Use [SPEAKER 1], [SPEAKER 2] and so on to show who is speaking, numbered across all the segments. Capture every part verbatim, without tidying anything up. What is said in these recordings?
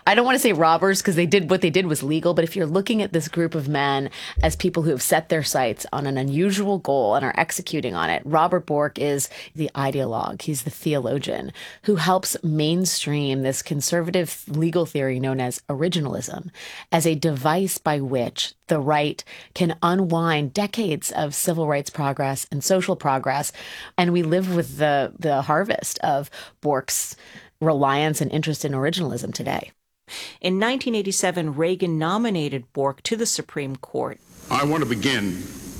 [SPEAKER 1] I don't want to say robbers because they did what they did was legal. But if you're looking at this group of men as people who have set their sights on an unusual goal and are executing on it, Robert Bork is the ideologue. He's the theologian who helps mainstream this conservative legal theory known as originalism as a device by which the right can unwind decades of civil rights progress and social progress. And we live with the, the harvest of Bork's reliance and interest in originalism today.
[SPEAKER 2] In nineteen eighty-seven, Reagan nominated Bork to the Supreme Court.
[SPEAKER 3] I want to begin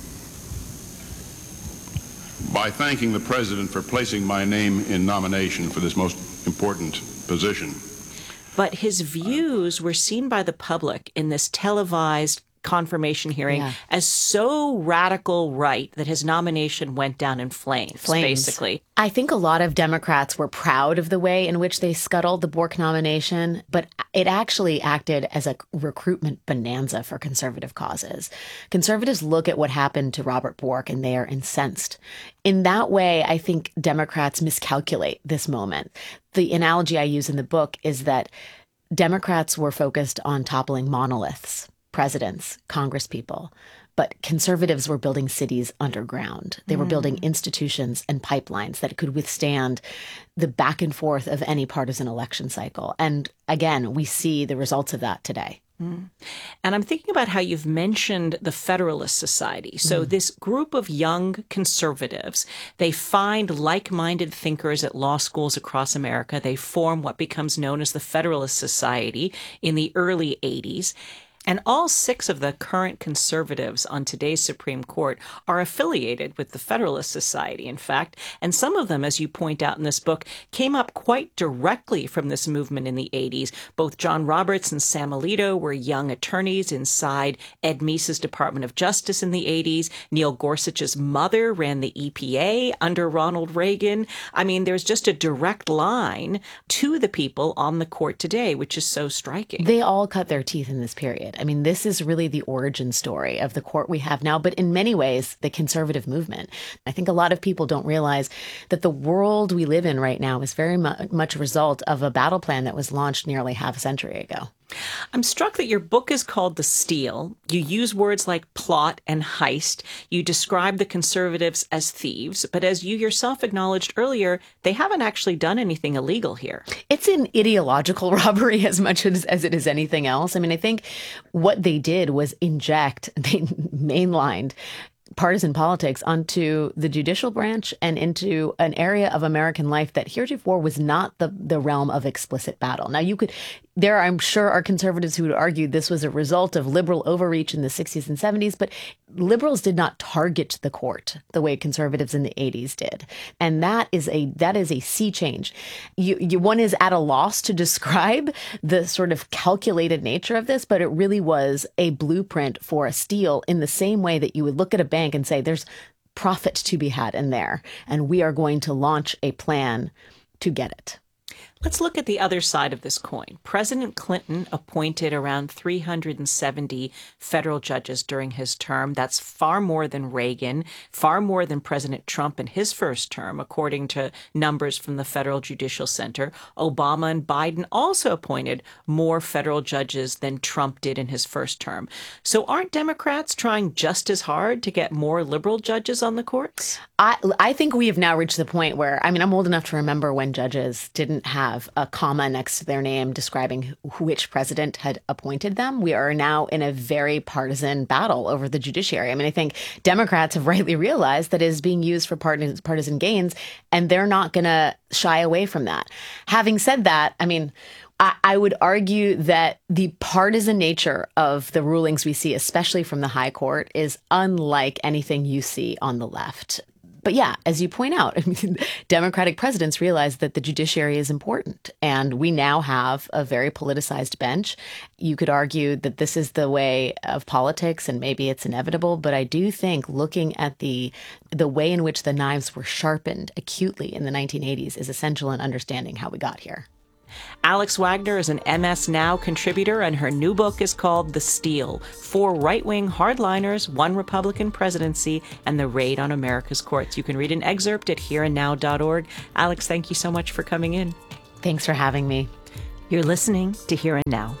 [SPEAKER 3] by thanking the President for placing my name in nomination for this most important position.
[SPEAKER 2] But his views were seen by the public in this televised confirmation hearing yeah. as so radical right that his nomination went down in flames, flames, basically.
[SPEAKER 1] I think a lot of Democrats were proud of the way in which they scuttled the Bork nomination, but it actually acted as a recruitment bonanza for conservative causes. Conservatives look at what happened to Robert Bork and they are incensed. In that way, I think Democrats miscalculate this moment. The analogy I use in the book is that Democrats were focused on toppling monoliths, presidents, congresspeople, but conservatives were building cities underground. They were mm. building institutions and pipelines that could withstand the back and forth of any partisan election cycle. And again, we see the results of that today.
[SPEAKER 2] Mm. And I'm thinking about how you've mentioned the Federalist Society. So mm. this group of young conservatives, they find like-minded thinkers at law schools across America. They form what becomes known as the Federalist Society in the early eighties. And all six of the current conservatives on today's Supreme Court are affiliated with the Federalist Society, in fact. And some of them, as you point out in this book, came up quite directly from this movement in the eighties. Both John Roberts and Sam Alito were young attorneys inside Ed Meese's Department of Justice in the eighties. Neil Gorsuch's mother ran the E P A under Ronald Reagan. I mean, there's just a direct line to the people on the court today, which is so striking.
[SPEAKER 1] They all cut their teeth in this period. I mean, this is really the origin story of the court we have now, but in many ways, the conservative movement. I think a lot of people don't realize that the world we live in right now is very mu- much a result of a battle plan that was launched nearly half a century ago.
[SPEAKER 2] I'm struck that your book is called The Steal. You use words like plot and heist. You describe the conservatives as thieves, but as you yourself acknowledged earlier, they haven't actually done anything illegal here.
[SPEAKER 1] It's an ideological robbery as much as, as it is anything else. I mean, I think what they did was inject, they mainlined partisan politics onto the judicial branch and into an area of American life that heretofore was not the, the realm of explicit battle. Now, you could, there, I'm sure, are conservatives who would argue this was a result of liberal overreach in the sixties and seventies, but liberals did not target the court the way conservatives in the eighties did. And that is a that is a sea change. You, you, one is at a loss to describe the sort of calculated nature of this, but it really was a blueprint for a steal in the same way that you would look at a bank and say, there's profit to be had in there, and we are going to launch a plan to get it.
[SPEAKER 2] Let's look at the other side of this coin. President Clinton appointed around three hundred seventy federal judges during his term. That's far more than Reagan, far more than President Trump in his first term, according to numbers from the Federal Judicial Center. Obama and Biden also appointed more federal judges than Trump did in his first term. So aren't Democrats trying just as hard to get more liberal judges on the courts?
[SPEAKER 1] I, I think we have now reached the point where, I mean, I'm old enough to remember when judges didn't have a comma next to their name describing which president had appointed them. We are now in a very partisan battle over the judiciary. I mean, I think Democrats have rightly realized that it is being used for partisan, partisan gains, and they're not going to shy away from that. Having said that, I mean, I, I would argue that the partisan nature of the rulings we see, especially from the high court, is unlike anything you see on the left. But yeah, as you point out, I mean, Democratic presidents realize that the judiciary is important, and we now have a very politicized bench. You could argue that this is the way of politics, and maybe it's inevitable. But I do think looking at the the way in which the knives were sharpened acutely in the nineteen eighties is essential in understanding how we got here.
[SPEAKER 2] Alex Wagner is an M S Now contributor, and her new book is called The Steal: Four Right-Wing Hardliners, One Republican Presidency, and the Raid on America's Courts. You can read an excerpt at here and now dot org. Alex, thank you so much for coming in.
[SPEAKER 1] Thanks for having me.
[SPEAKER 2] You're listening to Here and Now.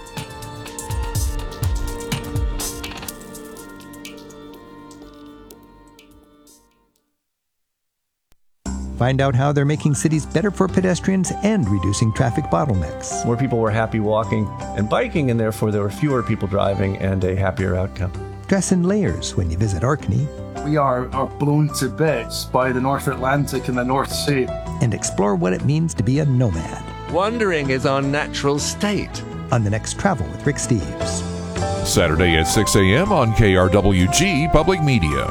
[SPEAKER 4] Find out how they're making cities better for pedestrians and reducing traffic bottlenecks.
[SPEAKER 5] More people were happy walking and biking, and therefore there were fewer people driving and a happier outcome.
[SPEAKER 4] Dress in layers when you visit Orkney.
[SPEAKER 6] We are, are blown to bits by the North Atlantic and the North Sea.
[SPEAKER 4] And explore what it means to be a nomad.
[SPEAKER 7] Wandering is our natural state.
[SPEAKER 4] On the next Travel with Rick Steves.
[SPEAKER 8] Saturday at six a.m. on K R W G Public Media.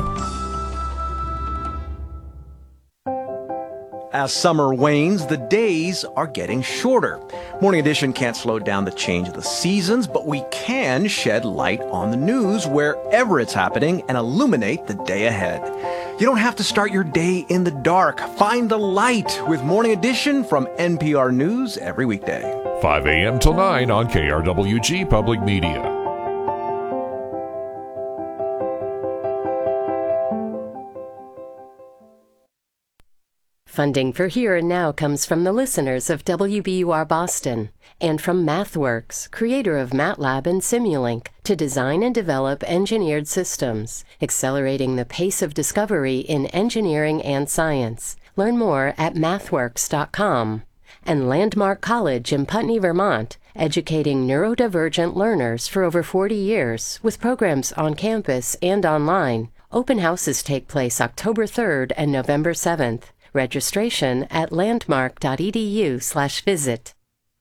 [SPEAKER 9] As summer wanes, the days are getting shorter. Morning Edition can't slow down the change of the seasons, but we can shed light on the news wherever it's happening and illuminate the day ahead. You don't have to start your day in the dark. Find the light with Morning Edition from N P R News every weekday.
[SPEAKER 8] five a.m. till nine on K R W G Public Media.
[SPEAKER 10] Funding for Here and Now comes from the listeners of W B U R Boston and from MathWorks, creator of MATLAB and Simulink, to design and develop engineered systems, accelerating the pace of discovery in engineering and science. Learn more at mathworks dot com. And Landmark College in Putney, Vermont, educating neurodivergent learners for over forty years with programs on campus and online. Open houses take place October third and November seventh. Registration at landmark.edu slash visit.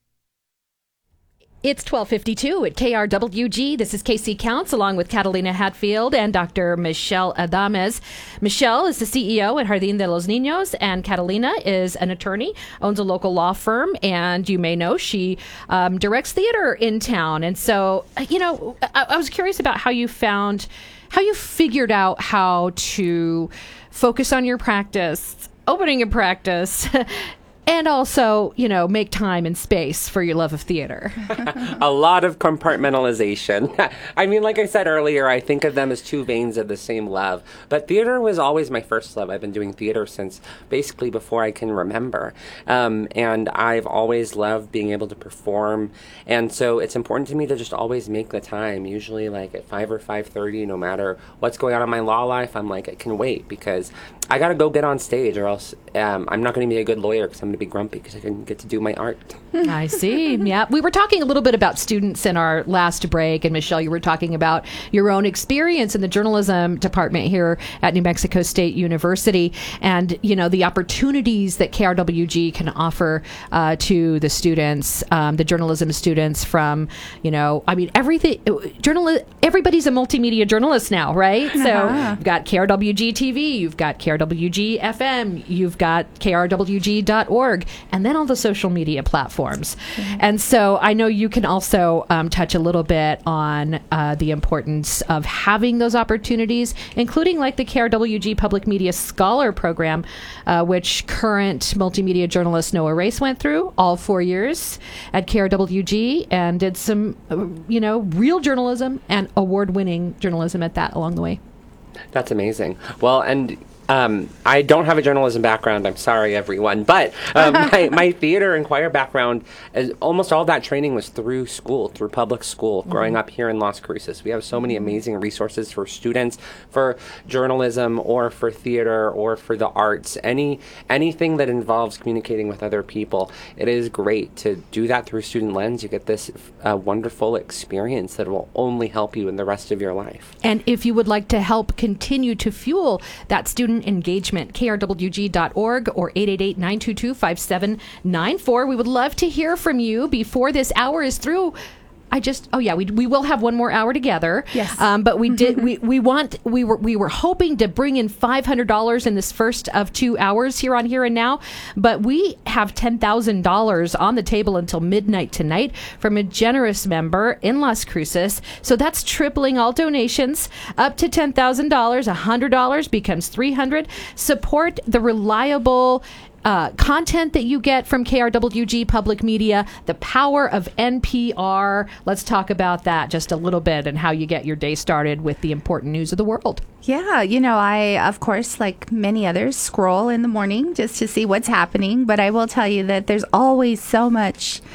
[SPEAKER 11] It's twelve fifty-two at K R W G. This is K C Counts along with Catalina Hatfield and Doctor Michelle Adames. Michelle is the C E O at Jardín de los Niños, and Catalina is an attorney, owns a local law firm, and you may know she um, directs theater in town. And so, you know, I, I was curious about how you found, how you figured out how to focus on your practice, opening your practice, and also, you know, make time and space for your love of theater.
[SPEAKER 12] A lot of compartmentalization. I mean, like I said earlier, I think of them as two veins of the same love. But theater was always my first love. I've been doing theater since basically before I can remember. Um, and I've always loved being able to perform. And so it's important to me to just always make the time, usually like at five or five thirty, no matter what's going on in my law life. I'm like, I can wait because I got to go get on stage or else um, I'm not going to be a good lawyer because I'm going to be grumpy because I didn't get to do my art.
[SPEAKER 11] I see. Yeah. We were talking a little bit about students in our last break. And Michelle, you were talking about your own experience in the journalism department here at New Mexico State University and, you know, the opportunities that K R W G can offer uh, to the students, um, the journalism students from, you know, I mean, everything, journal, everybody's a multimedia journalist now, right? So uh-huh. You've got K R W G T V, you've got K R W G F M, you've got K R W G dot org, and then all the social media platforms. Mm-hmm. And so I know you can also um, touch a little bit on uh, the importance of having those opportunities, including like the K R W G Public Media Scholar Program, uh, which current multimedia journalist Noah Race went through all four years at K R W G and did some, uh, you know, real journalism and award-winning journalism at that along the way.
[SPEAKER 12] That's amazing. Well, and Um, I don't have a journalism background. I'm sorry, everyone. But um, my, my theater and choir background, is, almost all that training was through school, through public school, mm-hmm. growing up here in Las Cruces. We have so many amazing resources for students, for journalism or for theater or for the arts, any anything that involves communicating with other people. It is great to do that through Student Lens. You get this uh, wonderful experience that will only help you in the rest of your life.
[SPEAKER 11] And if you would like to help continue to fuel that student engagement, K R W G dot org or eight eight eight, nine two two, five seven nine four. We would love to hear from you before this hour is through. I just, oh yeah, we we will have one more hour together.
[SPEAKER 13] Yes.
[SPEAKER 11] Um, but we did, we, we want, we were, we were hoping to bring in five hundred dollars in this first of two hours here on Here and Now, but we have ten thousand dollars on the table until midnight tonight from a generous member in Las Cruces. So that's tripling all donations up to ten thousand dollars. one hundred dollars becomes three hundred dollars. Support the reliable Uh, content that you get from K R W G Public Media, the power of N P R. Let's talk about that just a little bit and how you get your day started with the important news of the world.
[SPEAKER 13] Yeah, you know, I, of course, like many others, scroll in the morning just to see what's happening. But I will tell you that there's always so much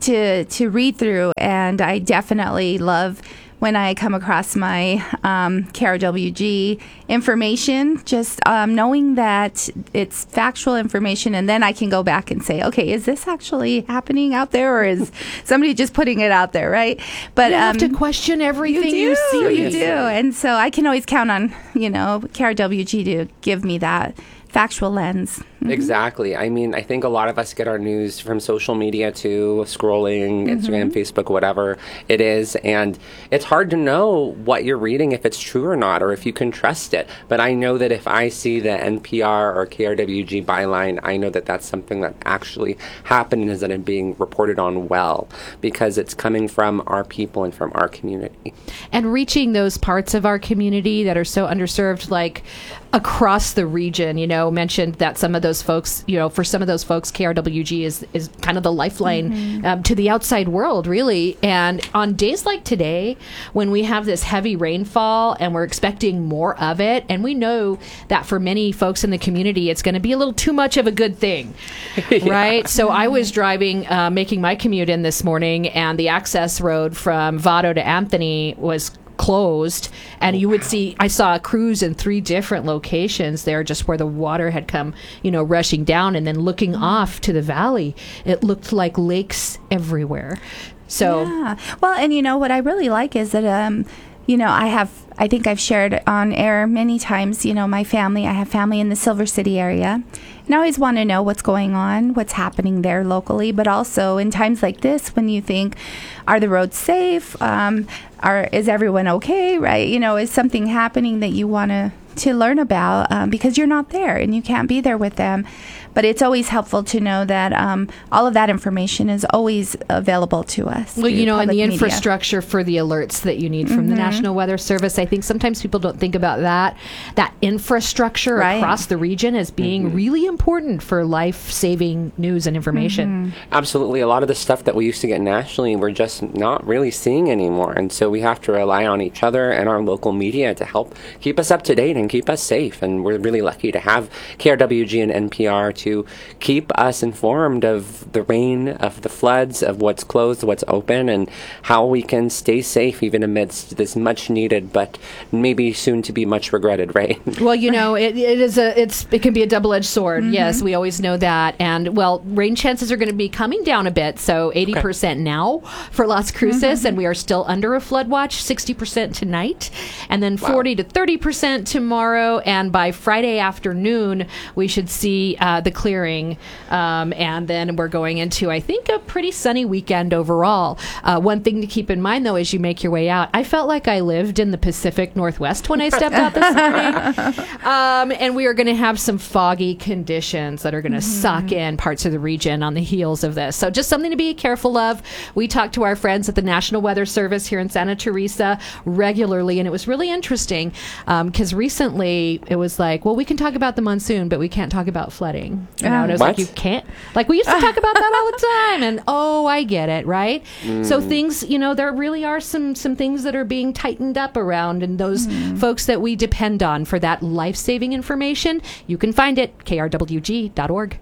[SPEAKER 13] to to read through, and I definitely love when I come across my um, K R W G information, just um, knowing that it's factual information, and then I can go back and say, okay, is this actually happening out there, or is somebody just putting it out there, right? But
[SPEAKER 11] you have
[SPEAKER 13] um,
[SPEAKER 11] to question everything you,
[SPEAKER 13] you
[SPEAKER 11] do,
[SPEAKER 13] see. You do, and so I can always count on, you know, K R W G to give me that factual lens. Mm-hmm.
[SPEAKER 12] Exactly. I mean, I think a lot of us get our news from social media too, scrolling, mm-hmm. Instagram, Facebook, whatever it is. And it's hard to know what you're reading, if it's true or not, or if you can trust it. But I know that if I see the N P R or K R W G byline, I know that that's something that actually happened and is that it's being reported on well, because it's coming from our people and from our community.
[SPEAKER 11] And reaching those parts of our community that are so underserved, like across the region, you know, mentioned that some of those folks, you know, for some of those folks, K R W G is, is kind of the lifeline mm-hmm. um, to the outside world, really. And on days like today, when we have this heavy rainfall and we're expecting more of it, and we know that for many folks in the community, it's going to be a little too much of a good thing, yeah. right? So I was driving, uh, making my commute in this morning, and the access road from Vado to Anthony was closed, and you would see, I saw crews in three different locations there, just where the water had come, you know, rushing down, and then looking off to the valley, it looked like lakes everywhere. So,
[SPEAKER 13] yeah. Well, and you know, what I really like is that, um, you know, I have, I think I've shared on air many times, you know, my family, I have family in the Silver City area, and I always want to know what's going on, what's happening there locally, but also in times like this, when you think, are the roads safe? Um, are, is everyone okay, right? You know, is something happening that you want to to learn about, um, because you're not there and you can't be there with them. But it's always helpful to know that um, all of that information is always available to us.
[SPEAKER 11] Well, you know, and the
[SPEAKER 13] media.
[SPEAKER 11] infrastructure for the alerts that you need from mm-hmm. the National Weather Service, I think sometimes people don't think about that. That infrastructure right. across the region as being mm-hmm. really important for life-saving news and information.
[SPEAKER 12] Mm-hmm. Absolutely. A lot of the stuff that we used to get nationally, we're just not really seeing anymore. And so we have to rely on each other and our local media to help keep us up to date and keep us safe. And we're really lucky to have K R W G and N P R to keep us informed of the rain, of the floods, of what's closed, what's open, and how we can stay safe even amidst this much needed but maybe soon to be much regretted rain.
[SPEAKER 11] Well, you know, it, it is a it's it can be a double-edged sword. Mm-hmm. Yes, we always know that. And well, rain chances are going to be coming down a bit, so eighty percent okay. now for Las Cruces, mm-hmm. and we are still under a flood watch, sixty percent tonight, and then wow. forty to thirty percent tomorrow, and by Friday afternoon we should see uh, the clearing, um, and then we're going into, I think, a pretty sunny weekend overall. Uh, one thing to keep in mind, though, as you make your way out, I felt like I lived in the Pacific Northwest when I stepped out this morning, um, and we are going to have some foggy conditions that are going to mm-hmm. suck in parts of the region on the heels of this. So just something to be careful of. We talked to our friends at the National Weather Service here in Santa Teresa regularly, and it was really interesting because um, recently it was like, well, we can talk about the monsoon, but we can't talk about flooding. You know, and it was
[SPEAKER 12] what?
[SPEAKER 11] like, you can't. Like, we used to talk about that all the time. And, oh, I get it, right? Mm. So things, you know, there really are some some things that are being tightened up around. And those mm. folks that we depend on for that life-saving information, you can find it, K R W G dot org.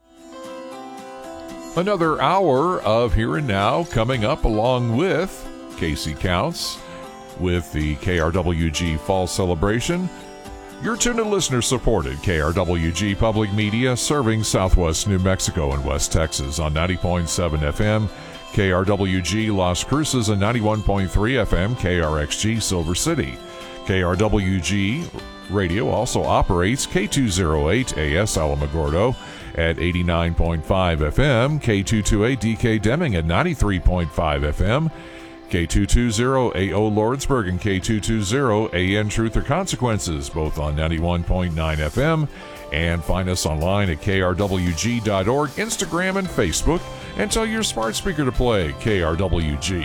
[SPEAKER 8] Another hour of Here and Now coming up, along with Casey Counts with the K R W G Fall Celebration. You're tuned to listener-supported K R W G Public Media, serving Southwest New Mexico and West Texas on ninety point seven F M, K R W G Las Cruces, and ninety-one point three F M, K R X G Silver City. K R W G Radio also operates K two oh eight A S Alamogordo at eighty-nine point five F M, K two twenty-eight D K Deming at ninety-three point five F M, K two twenty A O Lordsburg and K two twenty A N Truth or Consequences, both on ninety-one point nine F M. And find us online at K R W G dot org, Instagram and Facebook, and tell your smart speaker to play K R W G.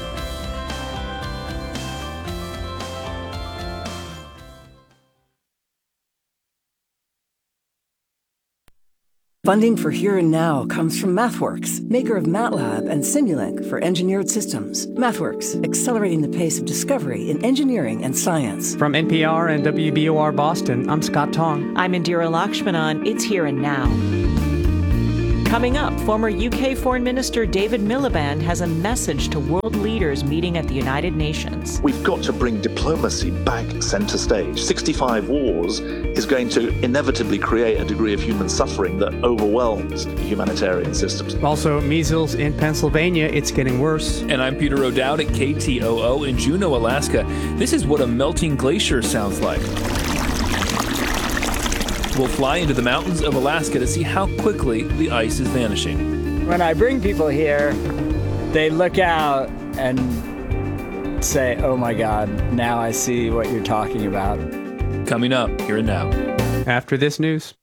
[SPEAKER 14] Funding for Here and Now comes from MathWorks, maker of MATLAB and Simulink for engineered systems. MathWorks, accelerating the pace of discovery in engineering and science.
[SPEAKER 15] From N P R and W B O R Boston, I'm Scott Tong.
[SPEAKER 2] I'm Indira Lakshmanan. It's Here and Now. Coming up, former U K Foreign Minister David Miliband has a message to world leaders meeting at the United Nations.
[SPEAKER 16] We've got to bring diplomacy back centre stage. sixty-five wars is going to inevitably create a degree of human suffering that overwhelms humanitarian systems.
[SPEAKER 15] Also, measles in Pennsylvania, it's getting worse.
[SPEAKER 17] And I'm Peter O'Dowd at K T O O in Juneau, Alaska. This is what a melting glacier sounds like. We'll fly into the mountains of Alaska to see how quickly the ice is vanishing.
[SPEAKER 18] When I bring people here, they look out and say, oh my God, now I see what you're talking about.
[SPEAKER 17] Coming up here and now.
[SPEAKER 15] After this news.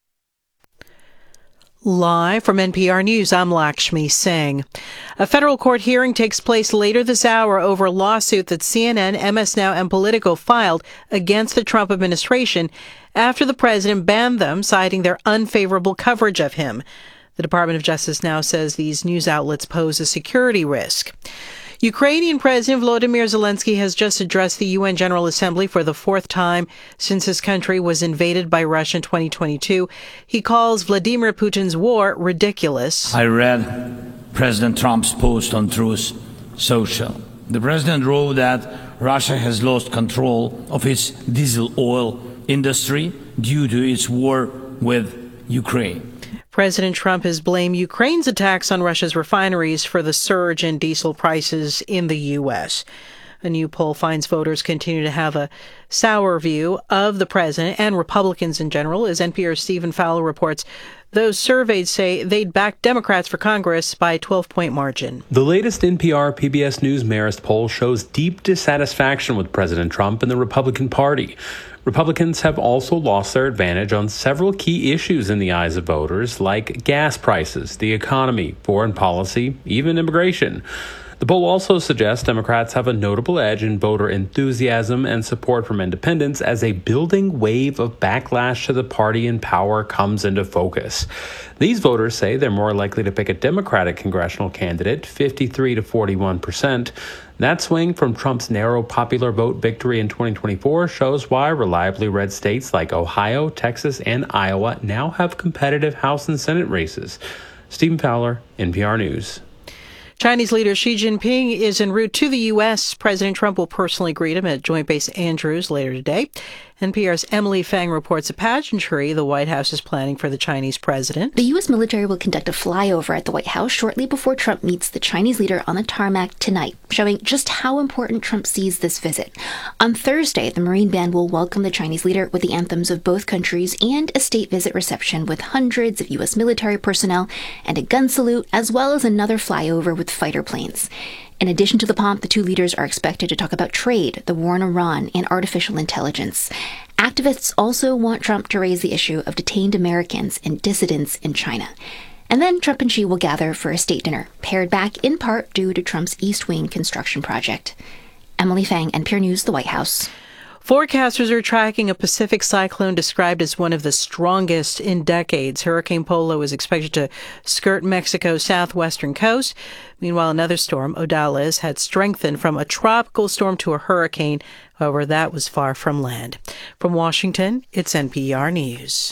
[SPEAKER 19] Live from N P R News, I'm Lakshmi Singh. A federal court hearing takes place later this hour over a lawsuit that C N N, M S Now, and Politico filed against the Trump administration after the president banned them, citing their unfavorable coverage of him. The Department of Justice now says these news outlets pose a security risk. Ukrainian President Volodymyr Zelensky has just addressed the U N General Assembly for the fourth time since his country was invaded by Russia in twenty twenty-two. He calls Vladimir Putin's war ridiculous.
[SPEAKER 20] I read President Trump's post on Truth Social. The president wrote that Russia has lost control of its diesel oil industry due to its war with Ukraine.
[SPEAKER 19] President Trump has blamed Ukraine's attacks on Russia's refineries for the surge in diesel prices in the U S. A new poll finds voters continue to have a sour view of the president and Republicans in general. As N P R's Stephen Fowler reports, those surveyed say they'd back Democrats for Congress by a twelve-point margin.
[SPEAKER 21] The latest N P R P B S News Marist poll shows deep dissatisfaction with President Trump and the Republican Party. Republicans have also lost their advantage on several key issues in the eyes of voters, like gas prices, the economy, foreign policy, even immigration. The poll also suggests Democrats have a notable edge in voter enthusiasm and support from independents as a building wave of backlash to the party in power comes into focus. These voters say they're more likely to pick a Democratic congressional candidate, fifty-three to forty-one percent. That swing from Trump's narrow popular vote victory in twenty twenty-four shows why reliably red states like Ohio, Texas, and Iowa now have competitive House and Senate races. Stephen Fowler, N P R News.
[SPEAKER 19] Chinese leader Xi Jinping is en route to the U S. President Trump will personally greet him at Joint Base Andrews later today. N P R's Emily Fang reports a pageantry the White House is planning for the Chinese president.
[SPEAKER 22] The U S military will conduct a flyover at the White House shortly before Trump meets the Chinese leader on the tarmac tonight, showing just how important Trump sees this visit. On Thursday, the Marine Band will welcome the Chinese leader with the anthems of both countries and a state visit reception with hundreds of U S military personnel and a gun salute, as well as another flyover with fighter planes. In addition to the pomp, the two leaders are expected to talk about trade, the war in Iran, and artificial intelligence. Activists also want Trump to raise the issue of detained Americans and dissidents in China. And then Trump and Xi will gather for a state dinner, pared back in part due to Trump's East Wing construction project. Emily Fang, N P R News, the White House.
[SPEAKER 19] Forecasters are tracking a Pacific cyclone described as one of the strongest in decades. Hurricane Polo is expected to skirt Mexico's southwestern coast. Meanwhile, another storm, Odalis, had strengthened from a tropical storm to a hurricane. However, that was far from land. From Washington, it's N P R News.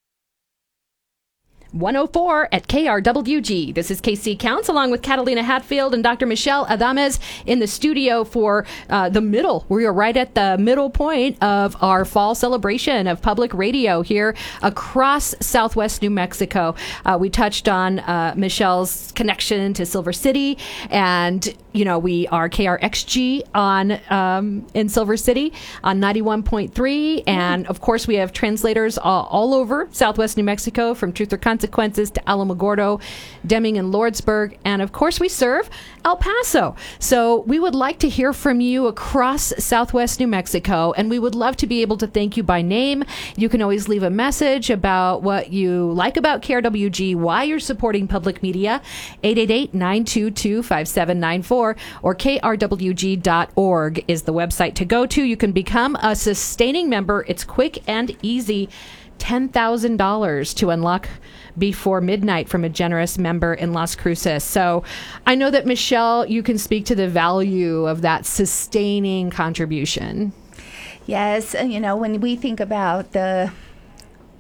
[SPEAKER 11] one oh four at K R W G. This is K C Counts, along with Catalina Hatfield and Doctor Michelle Adames in the studio for uh, the middle. We are right at the middle point of our fall celebration of public radio here across Southwest New Mexico. Uh, we touched on uh, Michelle's connection to Silver City, and you know we are K R X G on um, in Silver City on ninety-one point three, and of course we have translators all, all over Southwest New Mexico, from Truth or Consequences to Alamogordo, Deming and Lordsburg, and of course we serve El Paso. So we would like to hear from you across Southwest New Mexico, and we would love to be able to thank you by name. You can always leave a message about what you like about K R W G, why you're supporting public media, eight eight eight, nine two two, five seven nine four, or K R W G dot org is the website to go to. You can become a sustaining member. It's quick and easy. ten thousand dollars to unlock before midnight from a generous member in Las Cruces. So I know that, Michelle, you can speak to the value of that sustaining contribution.
[SPEAKER 13] Yes, you know, when we think about the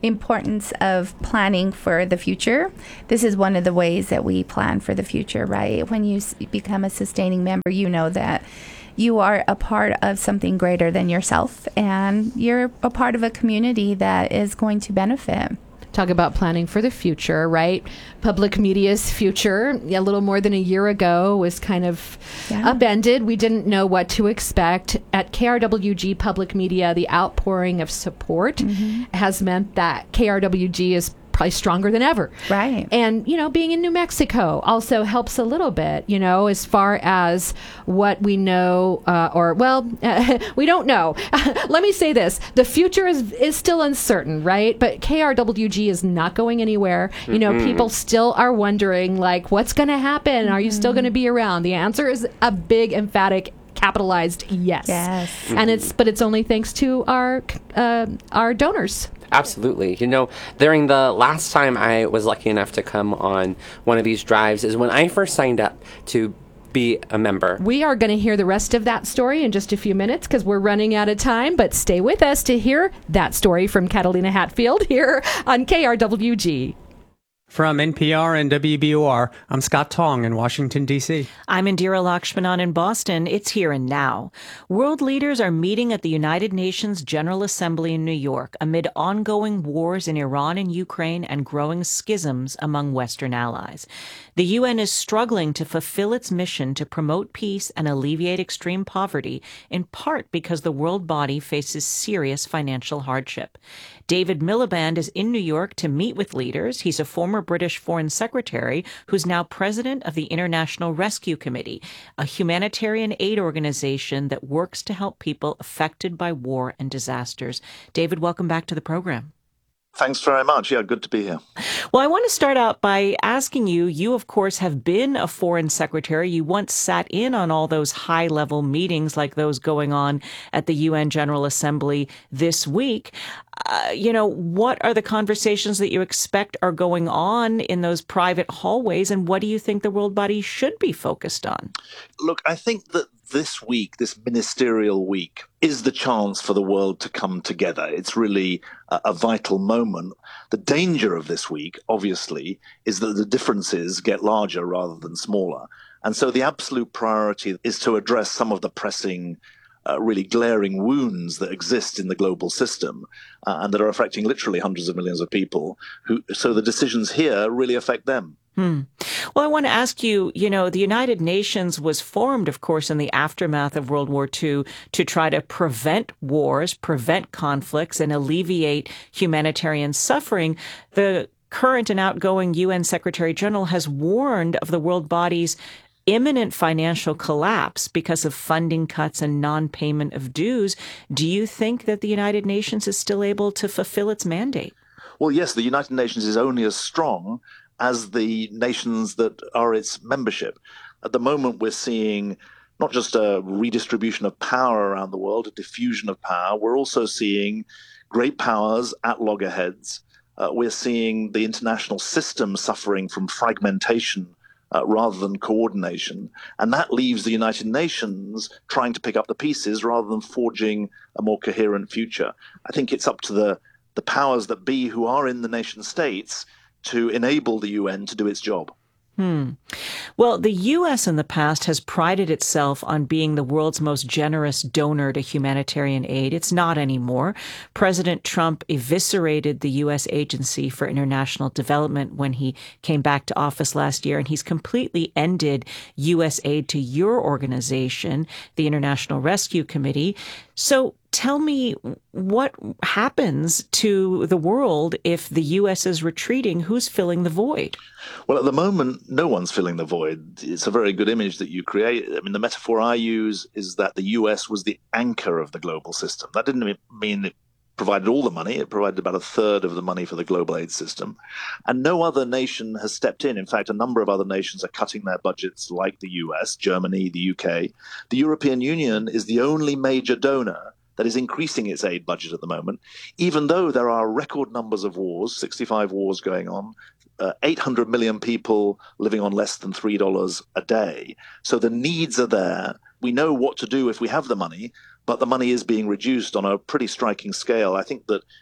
[SPEAKER 13] importance of planning for the future. This is one of the ways that we plan for the future, right? When you s- become a sustaining member, you know that you are a part of something greater than yourself, and you're a part of a community that is going to benefit.
[SPEAKER 11] Talk about planning for the future, right? Public media's future, a little more than a year ago, was kind of yeah. upended. We didn't know what to expect. At K R W G Public Media, the outpouring of support mm-hmm. has meant that K R W G is probably stronger than ever.
[SPEAKER 13] Right.
[SPEAKER 11] And, you know, being in New Mexico also helps a little bit, you know, as far as what we know, uh, or, well, uh, we don't know. Let me say this. The future is, is still uncertain, right? But K R W G is not going anywhere. You know, mm-hmm. people still are wondering, like, what's going to happen? Mm-hmm. Are you still going to be around? The answer is a big, emphatic, capitalized yes.
[SPEAKER 13] Yes.
[SPEAKER 11] Mm-hmm. And it's, but it's only thanks to our, uh, our donors.
[SPEAKER 12] Absolutely. You know, during the last time I was lucky enough to come on one of these drives is when I first signed up to be a member.
[SPEAKER 11] We are going to hear the rest of that story in just a few minutes because we're running out of time, but stay with us to hear that story from Catalina Hatfield here on K R W G.
[SPEAKER 15] From N P R and W B U R, I'm Scott Tong in Washington, D C.
[SPEAKER 2] I'm Indira Lakshmanan in Boston. It's here and now. World leaders are meeting at the United Nations General Assembly in New York amid ongoing wars in Iran and Ukraine and growing schisms among Western allies. The U N is struggling to fulfill its mission to promote peace and alleviate extreme poverty, in part because the world body faces serious financial hardship. David Miliband is in New York to meet with leaders. He's a former British Foreign Secretary who's now president of the International Rescue Committee, a humanitarian aid organization that works to help people affected by war and disasters. David, welcome back to the program.
[SPEAKER 16] Thanks very much. Yeah, good to be here.
[SPEAKER 2] Well, I want to start out by asking you, you, of course, have been a foreign secretary. You once sat in on all those high-level meetings like those going on at the U N General Assembly this week. Uh, you know, what are the conversations that you expect are going on in those private hallways, and what do you think the world body should be focused on?
[SPEAKER 16] Look, I think that this week, this ministerial week, is the chance for the world to come together. It's really a, a vital moment. The danger of this week, obviously, is that the differences get larger rather than smaller. And so the absolute priority is to address some of the pressing Uh, really glaring wounds that exist in the global system uh, and that are affecting literally hundreds of millions of people. Who, so the decisions here really affect them.
[SPEAKER 2] Hmm. Well, I want to ask you, you know, the United Nations was formed, of course, in the aftermath of World War Two to try to prevent wars, prevent conflicts, and alleviate humanitarian suffering. The current and outgoing U N Secretary General has warned of the world body's imminent financial collapse because of funding cuts and non-payment of dues. Do you think that the United Nations is still able to fulfill its mandate?
[SPEAKER 16] Well, yes, the United Nations is only as strong as the nations that are its membership. At the moment, we're seeing not just a redistribution of power around the world, a diffusion of power. We're also seeing great powers at loggerheads. Uh, we're seeing the international system suffering from fragmentation Uh, rather than coordination. And that leaves the United Nations trying to pick up the pieces rather than forging a more coherent future. I think it's up to the, the powers that be who are in the nation states to enable the U N to do its job.
[SPEAKER 2] Hmm. Well, the U S in the past has prided itself on being the world's most generous donor to humanitarian aid. It's not anymore. President Trump eviscerated the U S Agency for International Development when he came back to office last year, and he's completely ended U S aid to your organization, the International Rescue Committee. So tell me, what happens to the world if the U S is retreating? Who's filling the void?
[SPEAKER 16] Well, at the moment, no one's filling the void. It's a very good image that you create. I mean, the metaphor I use is that the U S was the anchor of the global system. That didn't mean it provided all the money. It provided about a third of the money for the global aid system. And no other nation has stepped in. In fact, a number of other nations are cutting their budgets, like the U S, Germany, the U K. The European Union is the only major donor that is increasing its aid budget at the moment, even though there are record numbers of wars, sixty-five wars going on, uh, eight hundred million people living on less than three dollars a day. So the needs are there. We know what to do if we have the money, but the money is being reduced on a pretty striking scale. I think that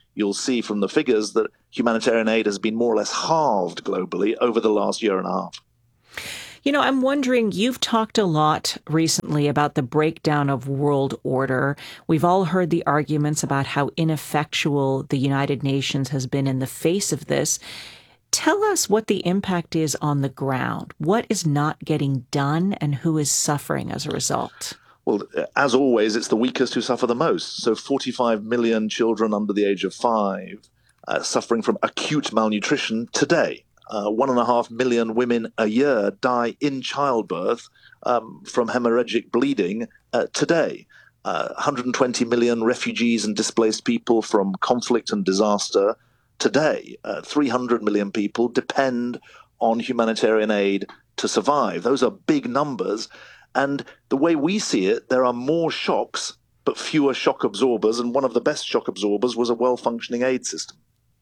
[SPEAKER 16] you'll see from the figures that humanitarian aid has been more or less halved globally over the last year and a half.
[SPEAKER 2] You know, I'm wondering, you've talked a lot recently about the breakdown of world order. We've all heard the arguments about how ineffectual the United Nations has been in the face of this. Tell us what the impact is on the ground. What is not getting done and who is suffering as a result?
[SPEAKER 16] Well, as always, it's the weakest who suffer the most. So forty-five million children under the age of five uh, suffering from acute malnutrition today. Uh, one and a half million women a year die in childbirth um, from hemorrhagic bleeding uh, today. Uh, one hundred twenty million refugees and displaced people from conflict and disaster today. Uh, three hundred million people depend on humanitarian aid to survive. Those are big numbers. And the way we see it, there are more shocks, but fewer shock absorbers. And one of the best shock absorbers was a well-functioning aid system.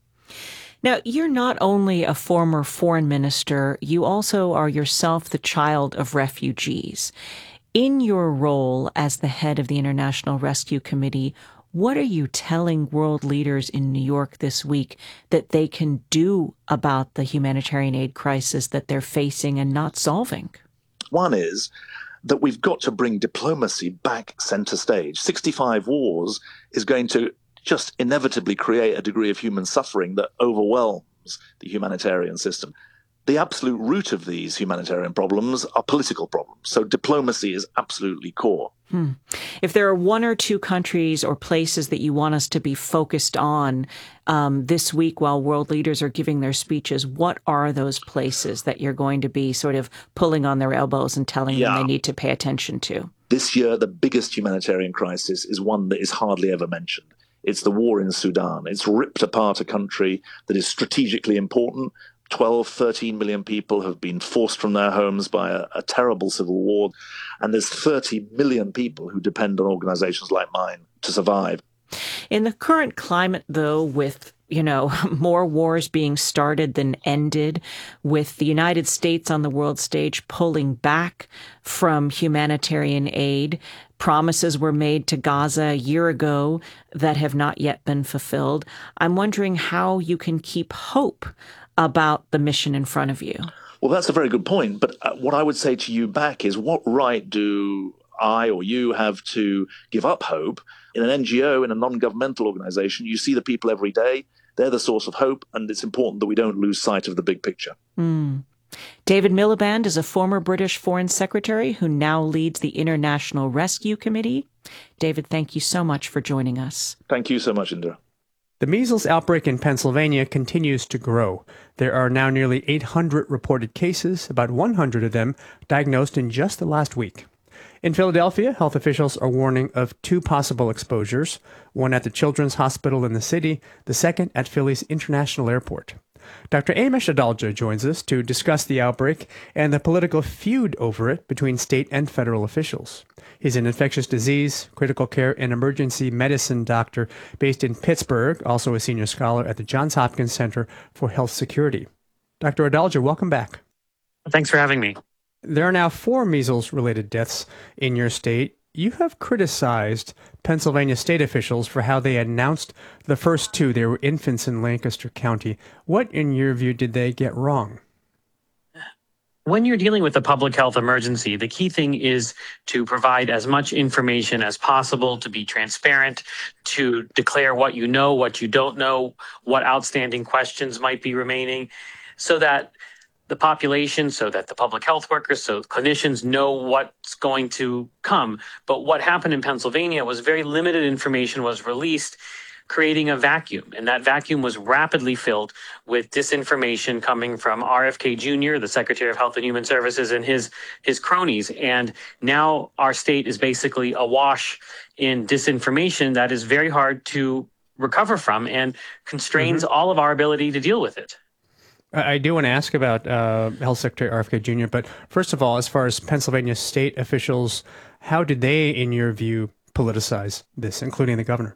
[SPEAKER 2] Now, you're not only a former foreign minister, you also are yourself the child of refugees. In your role as the head of the International Rescue Committee, what are you telling world leaders in New York this week that they can do about the humanitarian aid crisis that they're facing and not solving?
[SPEAKER 16] One is that we've got to bring diplomacy back center stage. sixty-five wars is going to just inevitably create a degree of human suffering that overwhelms the humanitarian system. The absolute root of these humanitarian problems are political problems. So diplomacy is absolutely core.
[SPEAKER 2] Hmm. If there are one or two countries or places that you want us to be focused on um, this week while world leaders are giving their speeches, what are those places that you're going to be sort of pulling on their elbows and telling
[SPEAKER 16] Yeah.
[SPEAKER 2] them they need to pay attention to?
[SPEAKER 16] This year, the biggest humanitarian crisis is one that is hardly ever mentioned. It's the war in Sudan. It's ripped apart a country that is strategically important. twelve, thirteen million people have been forced from their homes by a, a terrible civil war. And there's thirty million people who depend on organizations like mine to survive.
[SPEAKER 2] In the current climate, though, with, you know, more wars being started than ended, with the United States on the world stage pulling back from humanitarian aid, promises were made to Gaza a year ago that have not yet been fulfilled. I'm wondering how you can keep hope about the mission in front of you.
[SPEAKER 16] Well, that's a very good point. But uh, what I would say to you back is, what right do I or you have to give up hope? In an N G O, in a non-governmental organization, you see the people every day. They're the source of hope, and it's important that we don't lose sight of the big picture.
[SPEAKER 2] Mm. David Miliband is a former British Foreign Secretary who now leads the International Rescue Committee. David, thank you so much for joining us.
[SPEAKER 16] Thank you so much, Indra.
[SPEAKER 15] The measles outbreak in Pennsylvania continues to grow. There are now nearly eight hundred reported cases, about one hundred of them diagnosed in just the last week. In Philadelphia, health officials are warning of two possible exposures, one at the Children's Hospital in the city, the second at Philly's International Airport. Doctor Amish Adalja joins us to discuss the outbreak and the political feud over it between state and federal officials. He's an infectious disease, critical care, and emergency medicine doctor based in Pittsburgh, also a senior scholar at the Johns Hopkins Center for Health Security. Doctor Adalja, welcome back.
[SPEAKER 1] Thanks for having me.
[SPEAKER 15] There are now four measles-related deaths in your state. You have criticized Pennsylvania state officials for how they announced the first two. They were infants in Lancaster County. What, in your view, did they get wrong?
[SPEAKER 1] When you're dealing with a public health emergency, the key thing is to provide as much information as possible, to be transparent, to declare what you know, what you don't know, what outstanding questions might be remaining, so that the population, so that the public health workers, so clinicians know what's going to come. But what happened in Pennsylvania was very limited information was released, creating a vacuum. And that vacuum was rapidly filled with disinformation coming from R F K Junior, the Secretary of Health and Human Services, and his, his cronies. And now our state is basically awash in disinformation that is very hard to recover from and constrains mm-hmm. all of our ability to deal with it.
[SPEAKER 15] I do want to ask about uh, Health Secretary R F K Junior, but first of all, as far as Pennsylvania state officials, how did they, in your view, politicize this, including the governor?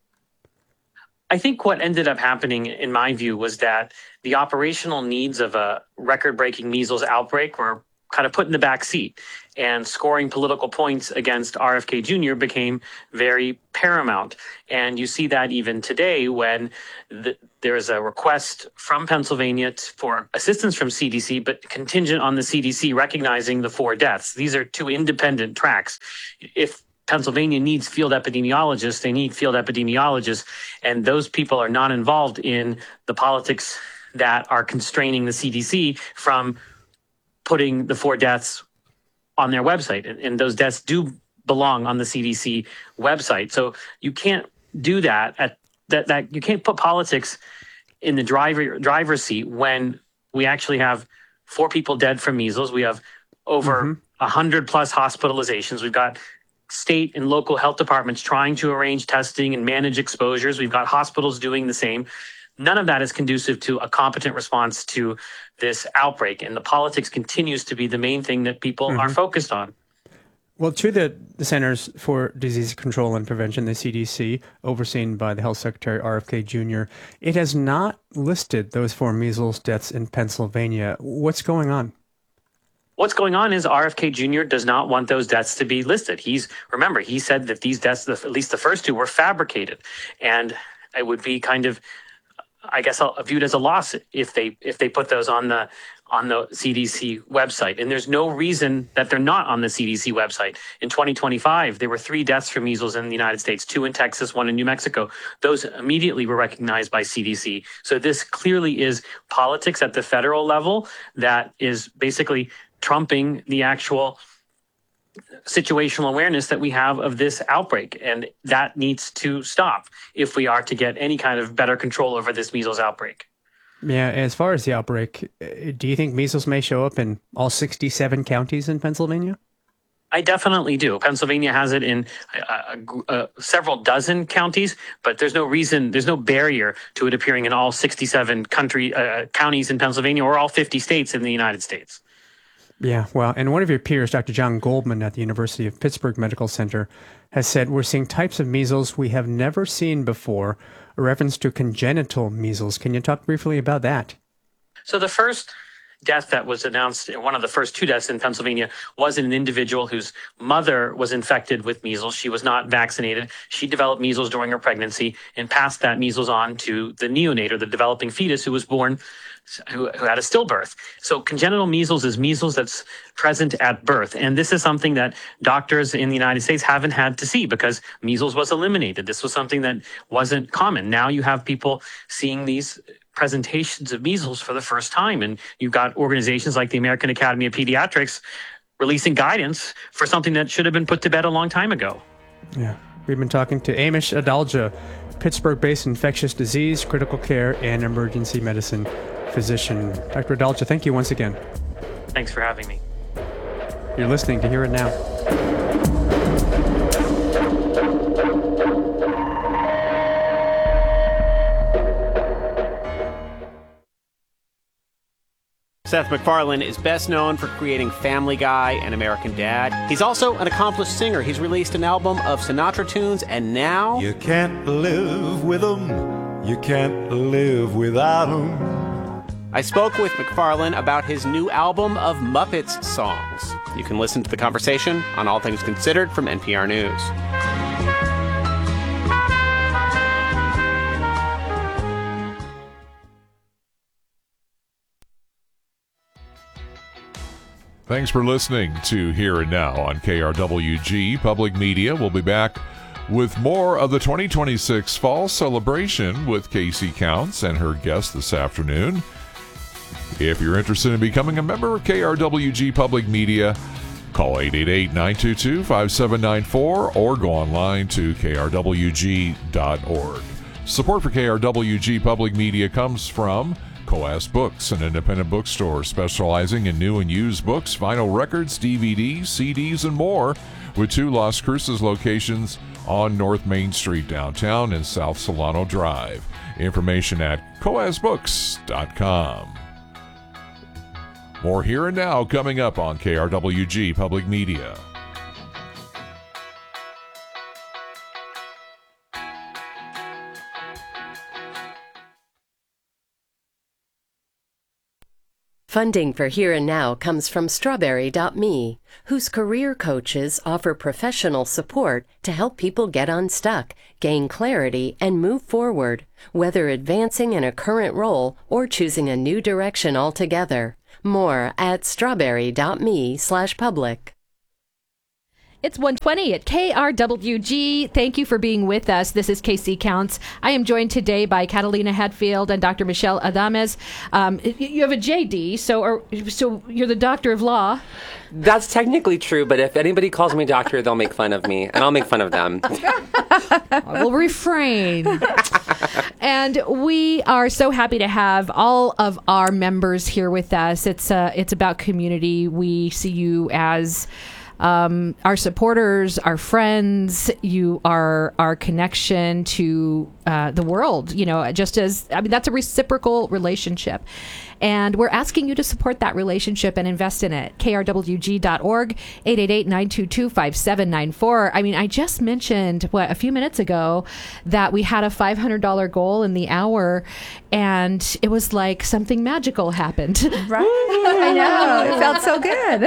[SPEAKER 1] I think what ended up happening, in my view, was that the operational needs of a record-breaking measles outbreak were kind of put in the back seat, and scoring political points against R F K Junior became very paramount. And you see that even today when the, there is a request from Pennsylvania t- for assistance from C D C, but contingent on the C D C recognizing the four deaths. These are two independent tracks. If Pennsylvania needs field epidemiologists, they need field epidemiologists, and those people are not involved in the politics that are constraining the C D C from putting the four deaths on their website. And, and those deaths do belong on the C D C website. So you can't do that at that, that you can't put politics in the driver driver's seat when we actually have four people dead from measles. We have over a mm-hmm. hundred plus hospitalizations. We've got state and local health departments trying to arrange testing and manage exposures. We've got hospitals doing the same. None of that is conducive to a competent response to this outbreak. And the politics continues to be the main thing that people mm-hmm. are focused on.
[SPEAKER 15] Well, to the, the Centers for Disease Control and Prevention, the C D C, overseen by the Health Secretary R F K Junior, it has not listed those four measles deaths in Pennsylvania. What's going on?
[SPEAKER 1] What's going on is R F K Junior does not want those deaths to be listed. He's remember, he said that these deaths, at least the first two, were fabricated. And it would be kind of, I guess, viewed as a loss if they if they put those on the on the C D C website. And there's no reason that they're not on the C D C website. In twenty twenty-five, there were three deaths from measles in the United States, two in Texas, one in New Mexico. Those immediately were recognized by C D C. So this clearly is politics at the federal level that is basically trumping the actual situational awareness that we have of this outbreak. And that needs to stop if we are to get any kind of better control over this measles outbreak.
[SPEAKER 15] Yeah, as far as the outbreak, do you think measles may show up in all sixty-seven counties in Pennsylvania?
[SPEAKER 1] I definitely do. Pennsylvania has it in uh, uh, several dozen counties, but there's no reason, there's no barrier to it appearing in all sixty-seven country uh, counties in Pennsylvania or all fifty states in the United States.
[SPEAKER 15] Yeah, well, and one of your peers, Doctor John Goldman at the University of Pittsburgh Medical Center, has said we're seeing types of measles we have never seen before, a reference to congenital measles. Can you talk briefly about that?
[SPEAKER 1] So the first death that was announced, one of the first two deaths in Pennsylvania, was in an individual whose mother was infected with measles. She was not vaccinated. She developed measles during her pregnancy and passed that measles on to the neonate, or the developing fetus, who was born Who, who had a stillbirth. So congenital measles is measles that's present at birth. And this is something that doctors in the United States haven't had to see because measles was eliminated. This was something that wasn't common. Now you have people seeing these presentations of measles for the first time. And you've got organizations like the American Academy of Pediatrics releasing guidance for something that should have been put to bed a long time ago.
[SPEAKER 15] Yeah. We've been talking to Amish Adalja, Pittsburgh-based infectious disease, critical care, and emergency medicine physician. Doctor Adalja, thank you once again.
[SPEAKER 1] Thanks for having me.
[SPEAKER 15] You're listening to Hear It Now.
[SPEAKER 3] Seth MacFarlane is best known for creating Family Guy and American Dad. He's also an accomplished singer. He's released an album of Sinatra tunes, and now...
[SPEAKER 5] You can't live with them. You can't live without them.
[SPEAKER 3] I spoke with MacFarlane about his new album of Muppets songs. You can listen to the conversation on All Things Considered from N P R News.
[SPEAKER 8] Thanks for listening to Here and Now on K R W G Public Media. We'll be back with more of the twenty twenty-six Fall Celebration with Casey Counts and her guest this afternoon. If you're interested in becoming a member of K R W G Public Media, call eight eight eight, nine two two, five seven nine four or go online to k r w g dot org. Support for K R W G Public Media comes from Coas Books, an independent bookstore specializing in new and used books, vinyl records, D V Ds, C Ds, and more, with two Las Cruces locations on North Main Street downtown and South Solano Drive. Information at coas books dot com. More Here and Now coming up on K R W G Public Media.
[SPEAKER 10] Funding for Here and Now comes from Strawberry dot me, whose career coaches offer professional support to help people get unstuck, gain clarity, and move forward, whether advancing in a current role or choosing a new direction altogether. More at strawberry dot me slash public.
[SPEAKER 11] It's one twenty at K R W G. Thank you for being with us. This is K C Counts. I am joined today by Catalina Hatfield and Doctor Michelle Adames. Um, you have a J D, so are, so you're the doctor of law.
[SPEAKER 12] That's technically true, but if anybody calls me doctor, they'll make fun of me, and I'll make fun of them.
[SPEAKER 11] I will refrain. And we are so happy to have all of our members here with us. It's uh, it's about community. We see you as Um, our supporters, our friends, you are our connection to uh, the world, you know, just as, I mean, that's a reciprocal relationship. And we're asking you to support that relationship and invest in it. K R W G dot org, eight eight eight, nine two two, five seven nine four. I mean, I just mentioned, what, a few minutes ago that we had a five hundred dollars goal in the hour, and it was like something magical happened.
[SPEAKER 13] Right? I know. It felt so good.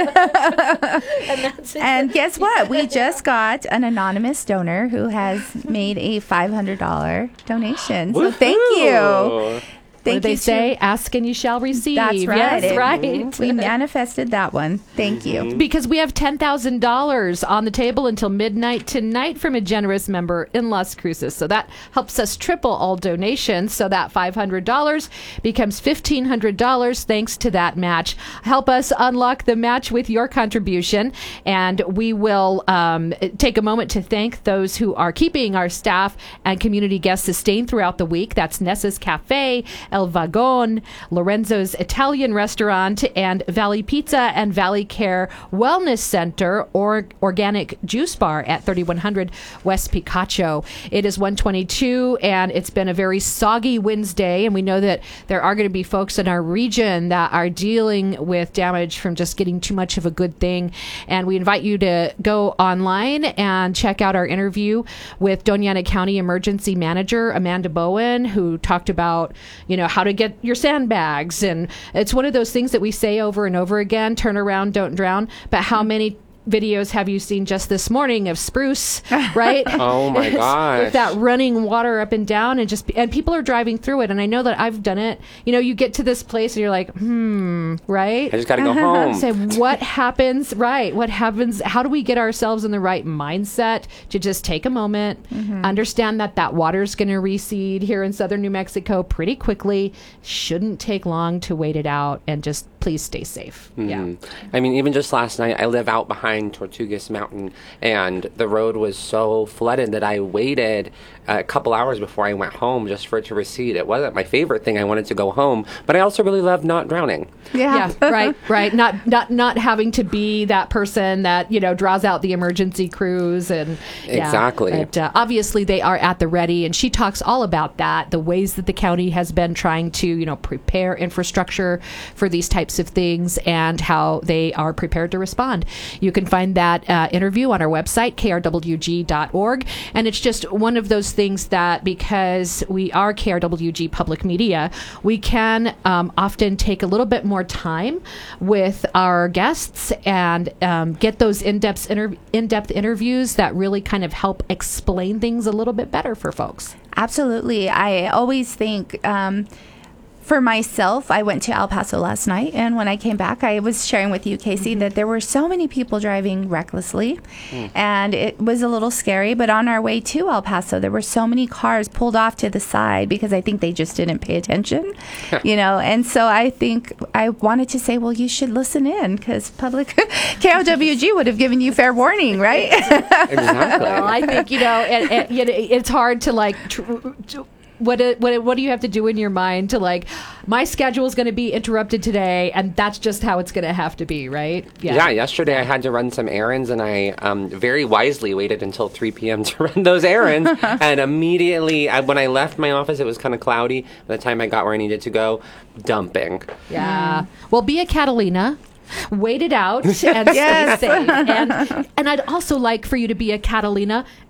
[SPEAKER 11] and, that's
[SPEAKER 13] and guess what? We just got an anonymous donor who has made a five hundred dollars donation. So thank you.
[SPEAKER 11] Thank what did they say? To, Ask and you shall receive.
[SPEAKER 13] That's right.
[SPEAKER 11] Yes,
[SPEAKER 13] it,
[SPEAKER 11] right.
[SPEAKER 13] We manifested that one. Thank you.
[SPEAKER 11] Because we have ten thousand dollars on the table until midnight tonight from a generous member in Las Cruces. So that helps us triple all donations. So that five hundred dollars becomes fifteen hundred dollars thanks to that match. Help us unlock the match with your contribution. And we will um, take a moment to thank those who are keeping our staff and community guests sustained throughout the week. That's Nessa's Cafe, El Vagon, Lorenzo's Italian Restaurant, and Valley Pizza and Valley Care Wellness Center, or Organic Juice Bar at thirty-one hundred West Picacho. It is one twenty-two, and it's been a very soggy Wednesday, and we know that there are going to be folks in our region that are dealing with damage from just getting too much of a good thing. And we invite you to go online and check out our interview with Doña Ana County Emergency Manager Amanda Bowen, who talked about, you know, how to get your sandbags. And it's one of those things that we say over and over again, turn around, don't drown. But how many videos have you seen just this morning of Spruce, right?
[SPEAKER 12] Oh my gosh.
[SPEAKER 11] With that running water up and down, and just and people are driving through it. And I know that I've done it. You know, you get to this place and you're like, hmm, right?
[SPEAKER 12] I just got to go home.
[SPEAKER 11] Say, what happens, right? What happens? How do we get ourselves in the right mindset to just take a moment, mm-hmm. understand that that water's going to recede here in southern New Mexico pretty quickly. Shouldn't take long to wait it out, and just please stay safe.
[SPEAKER 12] Mm-hmm.
[SPEAKER 11] Yeah.
[SPEAKER 12] I mean, even just last night, I live out behind Tortugas Mountain, and the road was so flooded that I waited a couple hours before I went home just for it to recede. It wasn't my favorite thing. I wanted to go home, but I also really love not drowning.
[SPEAKER 11] Yeah, yeah right, right. Not not not having to be that person that, you know, draws out the emergency crews and yeah,
[SPEAKER 12] exactly.
[SPEAKER 11] But uh, obviously they are at the ready, and she talks all about that, the ways that the county has been trying to, you know, prepare infrastructure for these types of things and how they are prepared to respond. You can find that uh, interview on our website, K R W G dot org, and it's just one of those things that, because we are K R W G Public Media, we can um, often take a little bit more time with our guests and um, get those in-depth inter- in-depth interviews that really kind of help explain things a little bit better for folks.
[SPEAKER 13] Absolutely. I always think um, for myself, I went to El Paso last night, and when I came back, I was sharing with you, Casey, mm-hmm. that there were so many people driving recklessly, mm. and it was a little scary. But on our way to El Paso, there were so many cars pulled off to the side because I think they just didn't pay attention, you know. And so I think I wanted to say, well, you should listen in, because public K R W G would have given you fair warning, right?
[SPEAKER 12] Exactly.
[SPEAKER 11] Well, I think, you know, it, it, you know, it's hard to like. Tr- tr- What, what what do you have to do in your mind to, like, my schedule is going to be interrupted today, and that's just how it's going to have to be, right?
[SPEAKER 12] Yeah. yeah, yesterday I had to run some errands, and I um, very wisely waited until three p.m. to run those errands. And immediately, I, when I left my office, it was kind of cloudy. By the time I got where I needed to go, dumping.
[SPEAKER 11] Yeah. Well, be a Catalina. Wait it out and
[SPEAKER 13] Yes.
[SPEAKER 11] stay safe. And, and I'd also like for you to be a Catalina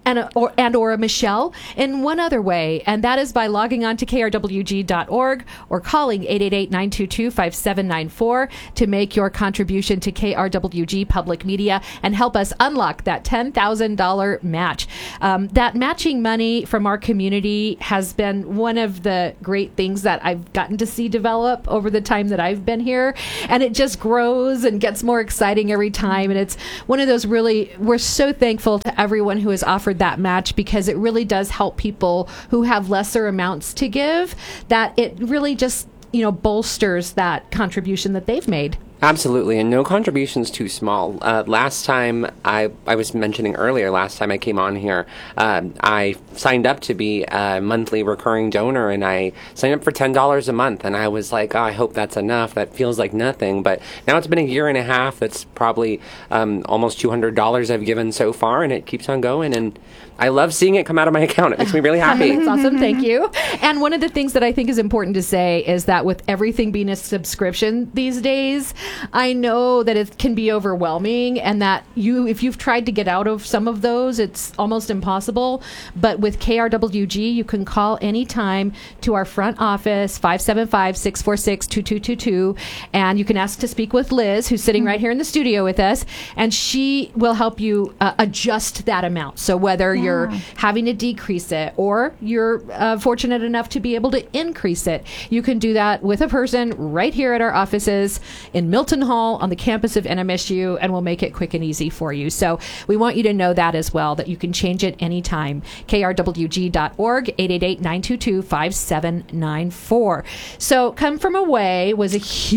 [SPEAKER 11] and a, or and or a Michelle in one other way, and that is by logging on to K R W G dot org or calling eight eight eight, nine two two, five seven nine four to make your contribution to K R W G Public Media and help us unlock that ten thousand dollars match. Um, that matching money from our community has been one of the great things that I've gotten to see develop over the time that I've been here, and it just grows and gets more exciting every time, and it's one of those really, we're so thankful to everyone who has offered that match, because it really does help people who have lesser amounts to give, that it really just, you know, bolsters that contribution that they've made.
[SPEAKER 12] Absolutely, and no contribution's too small. Uh, last time, I, I was mentioning earlier, last time I came on here, um, I signed up to be a monthly recurring donor, and I signed up for ten dollars a month, and I was like, oh, I hope that's enough. That feels like nothing, but now it's been a year and a half. That's probably um, almost two hundred dollars I've given so far, and it keeps on going, and I love seeing it come out of my account. It makes me really happy.
[SPEAKER 11] That's awesome. Thank you. And one of the things that I think is important to say is that with everything being a subscription these days, I know that it can be overwhelming, and that you, if you've tried to get out of some of those, it's almost impossible. But with K R W G, you can call anytime to our front office, five seven five, six four six, two two two two, and you can ask to speak with Liz, who's sitting right here in the studio with us, and she will help you uh, adjust that amount. So whether yeah. you're having to decrease it or you're uh, fortunate enough to be able to increase it, you can do that with a person right here at our offices in Milton Hall on the campus of N M S U, and we'll make it quick and easy for you. So we want you to know that as well, that you can change it anytime. K R W G dot org, eight eight eight, nine two two, five seven nine four. So Come From Away was a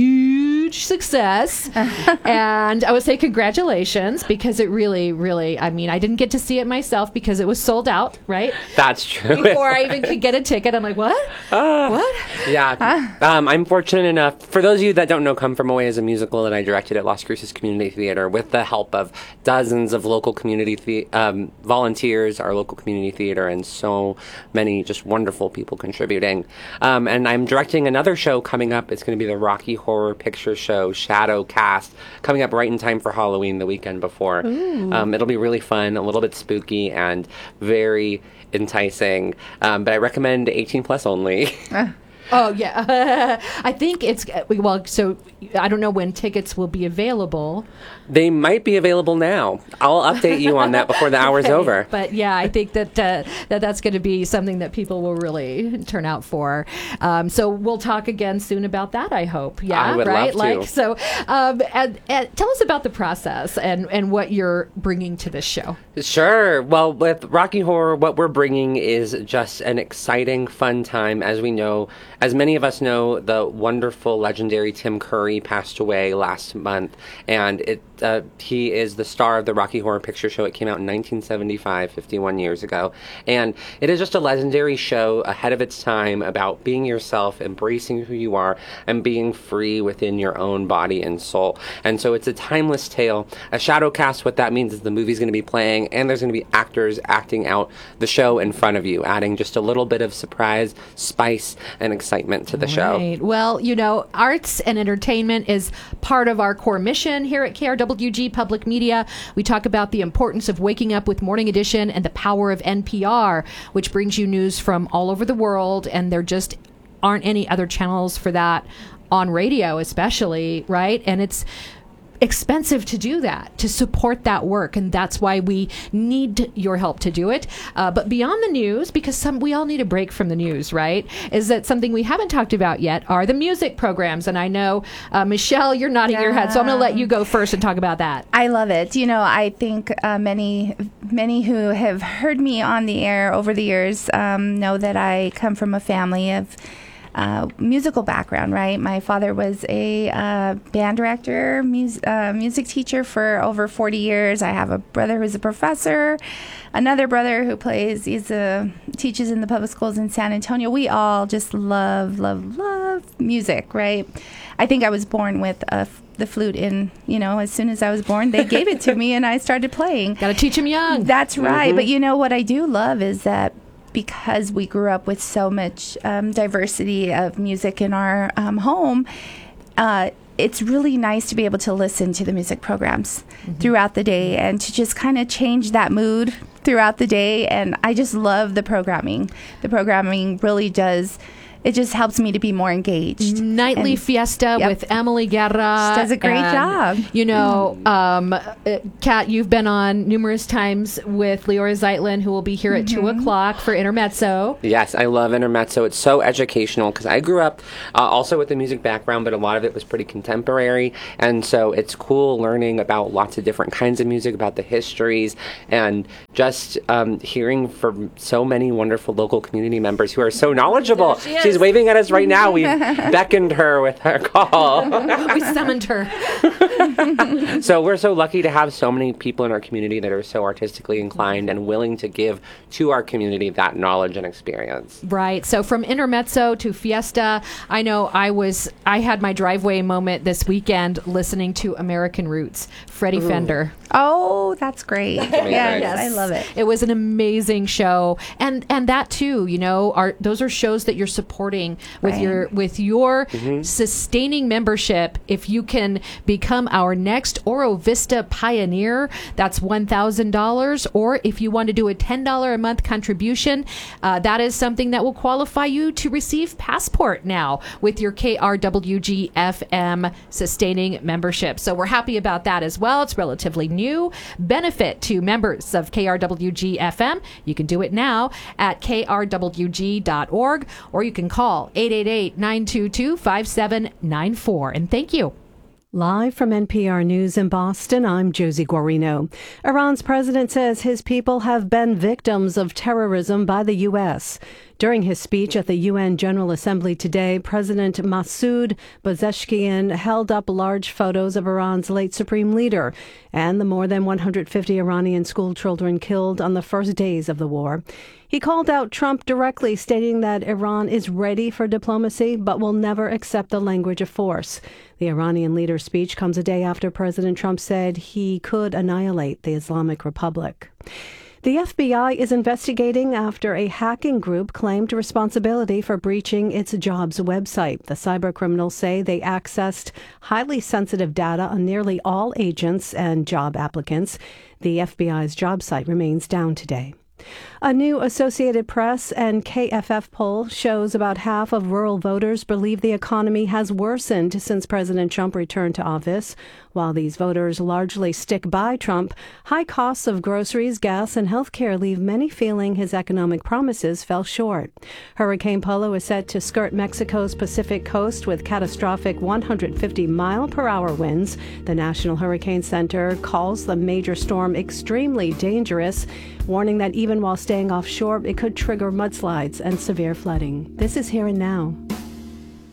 [SPEAKER 11] huge success, and I would say congratulations, because it really, really, I mean, I didn't get to see it myself because it was sold out, right?
[SPEAKER 12] That's true.
[SPEAKER 11] Before I even could get a ticket, I'm like, what?
[SPEAKER 12] Uh,
[SPEAKER 11] what?
[SPEAKER 12] Yeah. Um, I'm fortunate enough, for those of you that don't know, Come From Away is a musical that I directed at Las Cruces Community Theater with the help of dozens of local community the- um, volunteers, our local community theater, and so many just wonderful people contributing. Um, and I'm directing another show coming up. It's going to be the Rocky Horror Picture Show, Shadow Cast, coming up right in time for Halloween the weekend before. Um, it'll be really fun, a little bit spooky, and very enticing. Um, but I recommend eighteen plus only.
[SPEAKER 11] Oh, yeah. I think it's, well, so I don't know when tickets will be available.
[SPEAKER 12] They might be available now. I'll update you on that before the hour's
[SPEAKER 11] Okay.
[SPEAKER 12] over.
[SPEAKER 11] But yeah, I think that uh, that that's going to be something that people will really turn out for. Um, so we'll talk again soon about that, I hope. Yeah,
[SPEAKER 12] I would
[SPEAKER 11] right?
[SPEAKER 12] love to.
[SPEAKER 11] Like, so um, and, and tell us about the process and, and what you're bringing to this show.
[SPEAKER 12] Sure. Well, with Rocky Horror, what we're bringing is just an exciting, fun time. As we know, as many of us know, the wonderful, legendary Tim Curry passed away last month, and it uh, he is the star of the Rocky Horror Picture Show. It came out in nineteen seventy-five, fifty-one years ago, and it is just a legendary show ahead of its time about being yourself, embracing who you are, and being free within your own body and soul. And so it's a timeless tale. A shadow cast, what that means is the movie's going to be playing, and there's going to be actors acting out the show in front of you, adding just a little bit of surprise, spice, and excitement to the show.
[SPEAKER 11] Right. Well, you know, arts and entertainment is part of our core mission here at K R W G Public Media. We talk about the importance of waking up with Morning Edition and the power of N P R, which brings you news from all over the world, and there just aren't any other channels for that on radio, especially, right? And it's expensive to do that, to support that work, and that's why we need your help to do it. Uh, but beyond the news, because some we all need a break from the news, right? Is that something we haven't talked about yet are the music programs. And I know, uh, Michelle, you're nodding
[SPEAKER 13] Yeah.
[SPEAKER 11] your head, so I'm going to let you go first and talk about that.
[SPEAKER 13] I love it. You know, I think uh, many, many who have heard me on the air over the years um, know that I come from a family of Uh, musical background, right? My father was a uh, band director, mus- uh, music teacher for over forty years. I have a brother who's a professor, another brother who plays, he's a, teaches in the public schools in San Antonio. We all just love, love, love music, right? I think I was born with a f- the flute in, you know, as soon as I was born, they gave it to me and I started playing.
[SPEAKER 11] Got to teach them young.
[SPEAKER 13] That's right.
[SPEAKER 11] Mm-hmm.
[SPEAKER 13] But you know what I do love is that because we grew up with so much um, diversity of music in our um, home, uh, it's really nice to be able to listen to the music programs mm-hmm. throughout the day and to just kind of change that mood throughout the day, and I just love the programming. The programming really does. It just helps me to be more engaged.
[SPEAKER 11] Nightly
[SPEAKER 13] And-
[SPEAKER 11] fiesta
[SPEAKER 13] Yep.
[SPEAKER 11] with Emily Guerra.
[SPEAKER 13] She does a great
[SPEAKER 11] and,
[SPEAKER 13] job.
[SPEAKER 11] You know, um, uh, Kat, you've been on numerous times with Leora Zeitlin, who will be here at two o'clock for Intermezzo.
[SPEAKER 12] Yes, I love Intermezzo. It's so educational because I grew up uh, also with a music background, but a lot of it was pretty contemporary. And so it's cool learning about lots of different kinds of music, about the histories, and just um, hearing from so many wonderful local community members who are so knowledgeable.
[SPEAKER 11] There she is.
[SPEAKER 12] She's waving at us right now. We beckoned her with her call.
[SPEAKER 11] We summoned her.
[SPEAKER 12] So we're so lucky to have so many people in our community that are so artistically inclined and willing to give to our community that knowledge and experience.
[SPEAKER 11] Right. So from Intermezzo to Fiesta, I know I was, I had my driveway moment this weekend listening to American Roots, Freddie
[SPEAKER 13] Ooh.
[SPEAKER 11] Fender.
[SPEAKER 13] Oh, that's great.
[SPEAKER 12] Amazing.
[SPEAKER 13] Yes, I love it.
[SPEAKER 11] It was an amazing show, and and that too, you know, are those are shows that you're supporting with
[SPEAKER 13] Right.
[SPEAKER 11] your with your
[SPEAKER 12] Mhm.
[SPEAKER 11] sustaining membership. If you can become our next Oro Vista Pioneer, that's one thousand dollars, or if you want to do a ten dollars a month contribution, uh, that is something that will qualify you to receive Passport now with your K R W G F M sustaining membership. So we're happy about that as well. It's relatively new benefit to members of K R W G F M. You can do it now at K R W G dot org, or you can call eight eight eight, nine two two, five seven nine four. And thank you.
[SPEAKER 6] Live from N P R News in Boston, I'm Josie Guarino. Iran's president says his people have been victims of terrorism by the U S. During his speech at the U N General Assembly today, President Masoud Pezeshkian held up large photos of Iran's late supreme leader and the more than one hundred fifty Iranian school children killed on the first days of the war. He called out Trump directly, stating that Iran is ready for diplomacy but will never accept the language of force. The Iranian leader's speech comes a day after President Trump said he could annihilate the Islamic Republic. The F B I is investigating after a hacking group claimed responsibility for breaching its jobs website. The cybercriminals say they accessed highly sensitive data on nearly all agents and job applicants. The F B I's job site remains down today. A new Associated Press and K F F poll shows about half of rural voters believe the economy has worsened since President Trump returned to office. While these voters largely stick by Trump, high costs of groceries, gas, and health care leave many feeling his economic promises fell short. Hurricane Polo is set to skirt Mexico's Pacific coast with catastrophic one hundred fifty mile per hour winds. The National Hurricane Center calls the major storm extremely dangerous, warning that even while staying offshore, it could trigger mudslides and severe flooding. This is Here and Now.